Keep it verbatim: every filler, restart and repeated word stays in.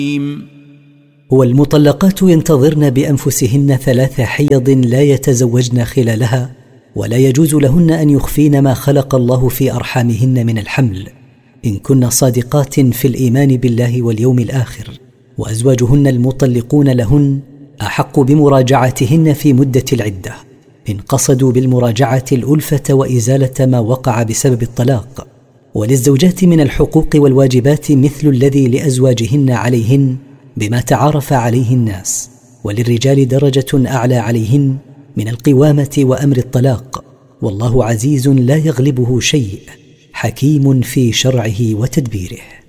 والمطلقات ينتظرن بأنفسهن ثلاث حيض لا يتزوجن خلالها، ولا يجوز لهن أن يخفين ما خلق الله في أرحامهن من الحمل إن كن صادقات في الإيمان بالله واليوم الآخر، وأزواجهن المطلقون لهن أحق بمراجعتهن في مدة العدة إن قصدوا بالمراجعة الألفة وإزالة ما وقع بسبب الطلاق. وللزوجات من الحقوق والواجبات مثل الذي لأزواجهن عليهن بما تعارف عليه الناس، وللرجال درجة أعلى عليهن من القوامة وأمر الطلاق، والله عزيز لا يغلبه شيء، حكيم في شرعه وتدبيره.